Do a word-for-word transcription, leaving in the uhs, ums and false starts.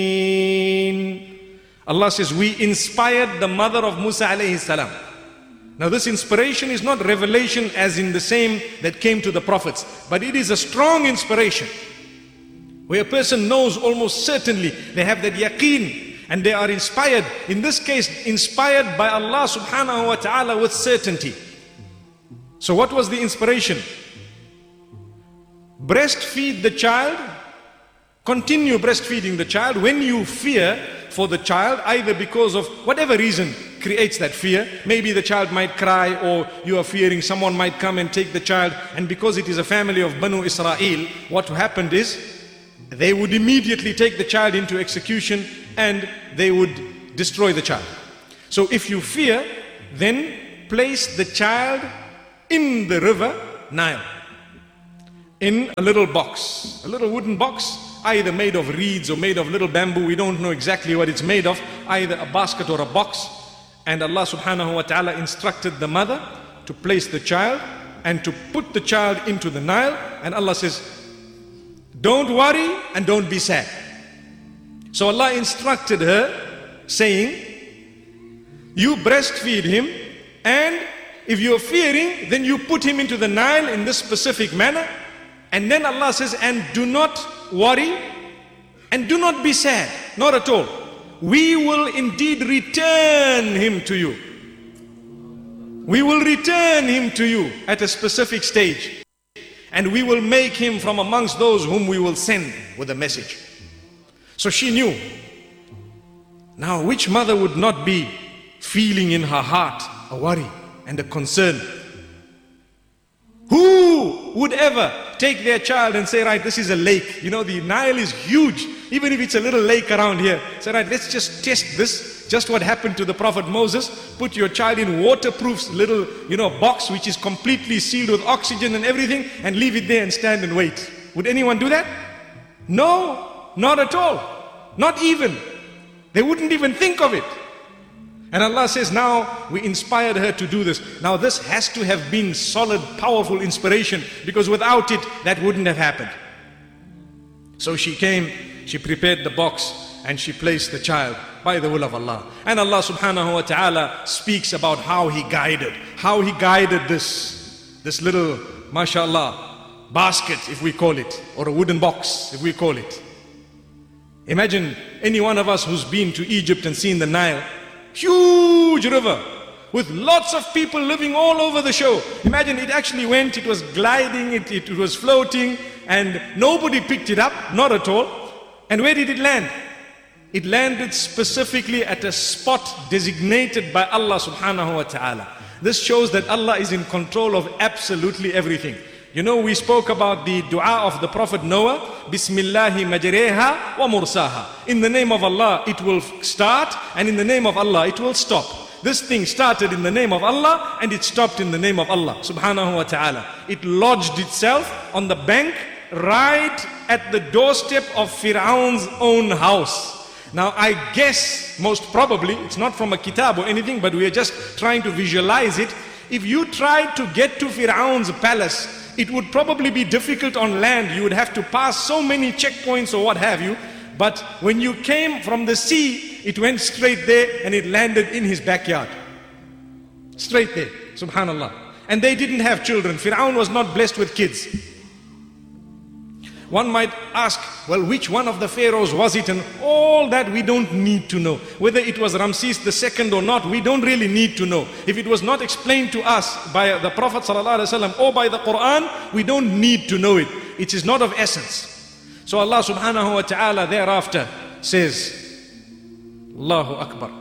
Allah says, we inspired the mother of Musa alayhi salam. Now this inspiration is not revelation as in the same that came to the prophets, but it is a strong inspiration where a person knows almost certainly, they have that yaqeen and they are inspired, in this case inspired by Allah subhanahu wa ta'ala with certainty. So what was the inspiration? Breastfeed the child, continue breastfeeding the child when you fear for the child, either because of whatever reason creates that fear. Maybe the child might cry, or you are fearing someone might come and take the child, and because it is a family of Banu Israel, what happened is they would immediately take the child into execution and they would destroy the child. So if you fear, then place the child in the river Nile, in a little box, a little wooden box, either made of reeds or made of little bamboo. We don't know exactly what it's made of, either a basket or a box. And Allah subhanahu wa ta'ala instructed the mother to place the child and to put the child into the Nile. And Allah says, don't worry and don't be sad. So Allah instructed her saying, you breastfeed him, and if you're fearing, then you put him into the Nile in this specific manner. And then Allah says, and do not worry and do not be sad, not at all. We will indeed return him to you. We will return him to you at a specific stage, and we will make him from amongst those whom we will send with a message. So she knew. Now, which mother would not be feeling in her heart a worry and a concern? Who would ever take their child and say, right, this is a lake. You know, the Nile is huge. Even if it's a little lake around here, say, right, let's just test this. Just what happened to the Prophet Moses. Put your child in waterproof little, you know, box which is completely sealed with oxygen and everything, and leave it there and stand and wait. Would anyone do that? No, not at all. Not even. They wouldn't even think of it. And Allah says, now we inspired her to do this. Now this has to have been solid, powerful inspiration, because without it, that wouldn't have happened. So she came, she prepared the box, and she placed the child by the will of Allah. And Allah subhanahu wa ta'ala speaks about how He guided, how He guided this, this little, mashallah, basket, if we call it, or a wooden box, if we call it. Imagine any one of us who's been to Egypt and seen the Nile. Huge river with lots of people living all over the shore. Imagine it actually went, it was gliding, it, it was floating, and nobody picked it up, not at all. And where did it land? It landed specifically at a spot designated by Allah subhanahu wa ta'ala. This shows that Allah is in control of absolutely everything. You know, we spoke about the dua of the Prophet Noah, Bismillahi majreha wa mursaha. In the name of Allah it will start, and in the name of Allah it will stop. This thing started in the name of Allah and it stopped in the name of Allah subhanahu wa ta'ala. It lodged itself on the bank right at the doorstep of Fir'aun's own house. Now I guess, most probably, it's not from a kitab or anything, but we are just trying to visualize it. If you tried to get to Fir'aun's palace, it would probably be difficult on land. You would have to pass so many checkpoints or what have you. But when you came from the sea, it went straight there and it landed in his backyard. Straight there, subhanallah. And they didn't have children. Fir'aun was not blessed with kids. One might ask, well, which one of the pharaohs was it? And all that we don't need to know. Whether it was Ramses the second or not, we don't really need to know. If it was not explained to us by the Prophet ﷺ or by the Quran, we don't need to know it. It is not of essence. So Allah subhanahu wa ta'ala thereafter says, Allahu Akbar.